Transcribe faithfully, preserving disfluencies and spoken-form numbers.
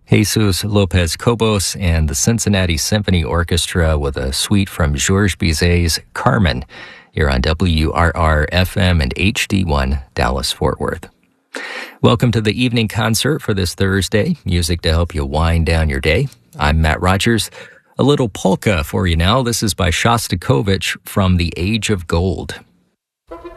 Jesus Lopez Cobos and the Cincinnati Symphony Orchestra with a suite from Georges Bizet's Carmen here on W R R F M and H D one Dallas-Fort Worth. Welcome to the evening concert for this Thursday. Music to help you wind down your day. I'm Matt Rogers. A little polka for you now. This is by Shostakovich from The Age of Gold.